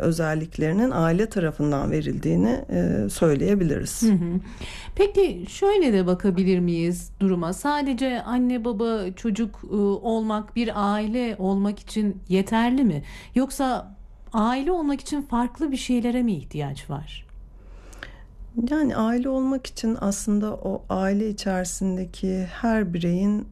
özelliklerinin aile tarafından verildiğini söyleyebiliriz. Hı hı. Peki şöyle de bakabilir miyiz duruma? Sadece anne baba çocuk olmak, bir aile olmak için yeterli mi? Yoksa aile olmak için farklı bir şeylere mi ihtiyaç var? Yani aile olmak için aslında o aile içerisindeki her bireyin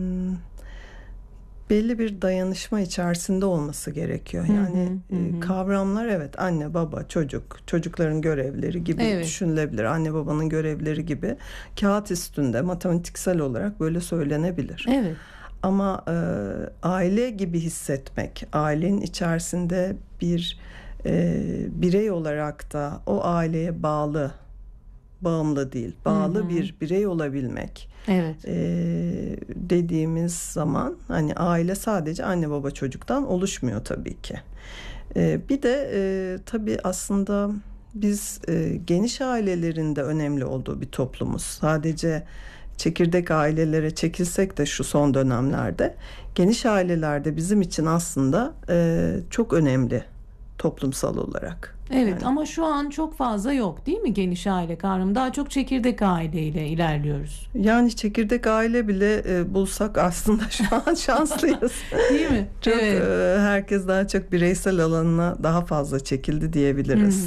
belli bir dayanışma içerisinde olması gerekiyor. Yani kavramlar, evet, anne baba çocuk, çocukların görevleri gibi düşünülebilir. Anne babanın görevleri gibi kağıt üstünde matematiksel olarak böyle söylenebilir. Evet. Ama aile gibi hissetmek, ailenin içerisinde bir birey olarak da o aileye bağımlı değil, bağlı bir birey olabilmek. Evet. Dediğimiz zaman hani aile sadece anne baba çocuktan oluşmuyor tabii ki. Bir de tabii aslında biz geniş ailelerin de önemli olduğu bir toplumuz. Sadece çekirdek ailelere çekilsek de şu son dönemlerde geniş ailelerde bizim için aslında çok önemli toplumsal olarak. Evet, yani. Ama şu an çok fazla yok değil mi geniş aile kavramı? Daha çok çekirdek aileyle ilerliyoruz. Yani çekirdek aile bile bulsak aslında şu an şanslıyız. Değil mi? Çok herkes daha çok bireysel alanına daha fazla çekildi diyebiliriz.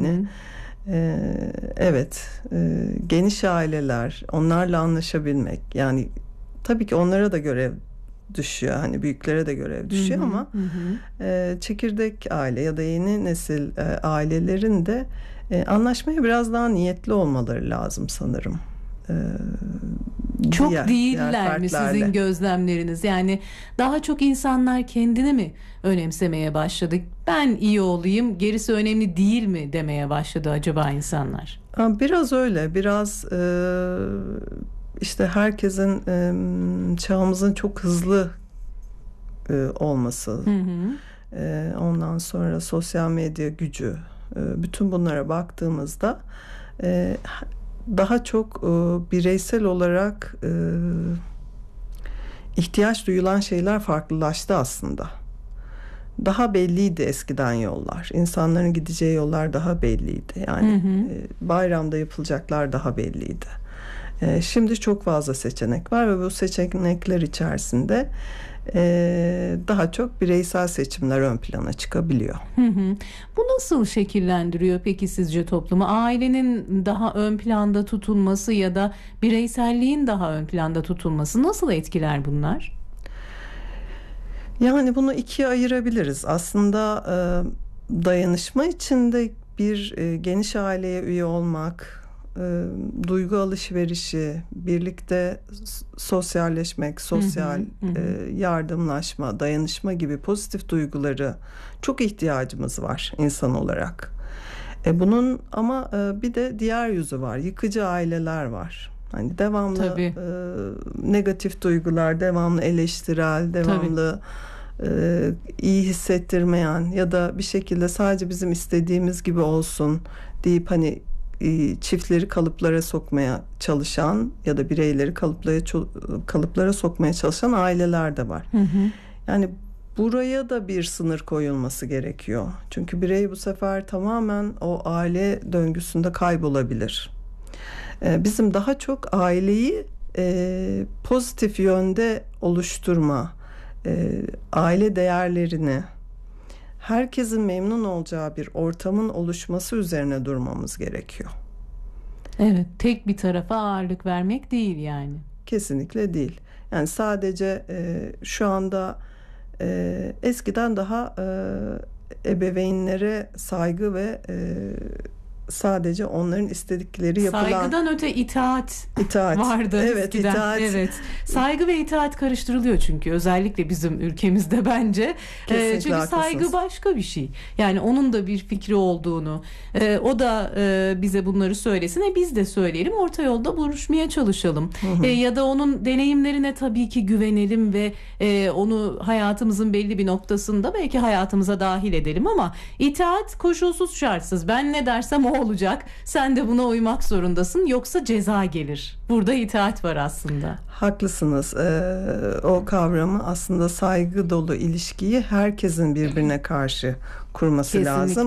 Evet, geniş aileler, onlarla anlaşabilmek, yani tabii ki onlara da görev düşüyor, hani büyüklere de görev düşüyor ama çekirdek aile ya da yeni nesil ailelerin de anlaşmaya biraz daha niyetli olmaları lazım sanırım. Çok değiller mi sizin gözlemleriniz? Yani daha çok insanlar kendini mi önemsemeye başladı? Ben iyi olayım, gerisi önemli değil mi demeye başladı acaba insanlar? Biraz öyle, biraz işte herkesin çağımızın çok hızlı olması, ondan sonra sosyal medya gücü, bütün bunlara baktığımızda daha çok bireysel olarak ihtiyaç duyulan şeyler farklılaştı aslında. Daha belliydi eskiden yollar. İnsanların gideceği yollar daha belliydi. Yani bayramda yapılacaklar daha belliydi. Şimdi çok fazla seçenek var ve bu seçenekler içerisinde daha çok bireysel seçimler ön plana çıkabiliyor. Bu nasıl şekillendiriyor peki sizce toplumu? Ailenin daha ön planda tutulması ya da bireyselliğin daha ön planda tutulması nasıl etkiler bunlar? Yani bunu ikiye ayırabiliriz. Aslında dayanışma içinde bir geniş aileye üye olmak, duygu alışverişi, birlikte sosyalleşmek, sosyal yardımlaşma, dayanışma gibi pozitif duyguları çok ihtiyacımız var insan olarak. Bunun ama bir de diğer yüzü var. Yıkıcı aileler var. Hani devamlı negatif duygular, devamlı eleştirel, devamlı iyi hissettirmeyen ya da bir şekilde sadece bizim istediğimiz gibi olsun deyip hani çiftleri kalıplara sokmaya çalışan ya da bireyleri kalıplara sokmaya çalışan aileler de var. Yani buraya da bir sınır koyulması gerekiyor. Çünkü birey bu sefer tamamen o aile döngüsünde kaybolabilir. Bizim daha çok aileyi pozitif yönde oluşturma, aile değerlerini, herkesin memnun olacağı bir ortamın oluşması üzerine durmamız gerekiyor. Evet, tek bir tarafa ağırlık vermek değil yani. Kesinlikle değil. Yani sadece şu anda eskiden daha ebeveynlere saygı ve sadece onların istedikleri yapılan... Saygıdan öte itaat vardı eskiden. İtaat. Evet. Saygı ve itaat karıştırılıyor çünkü özellikle bizim ülkemizde bence. Çünkü haklısınız. Saygı başka bir şey. Yani onun da bir fikri olduğunu, o da bize bunları söylesin, biz de söyleyelim, orta yolda buluşmaya çalışalım. Ya da onun deneyimlerine tabii ki güvenelim ve onu hayatımızın belli bir noktasında belki hayatımıza dahil edelim ama itaat koşulsuz şartsız. Ben ne dersem o olacak. Sen de buna uymak zorundasın. Yoksa ceza gelir. Burada itaat var aslında. Haklısınız. O kavramı aslında saygı dolu ilişkiyi herkesin birbirine karşı kurması lazım.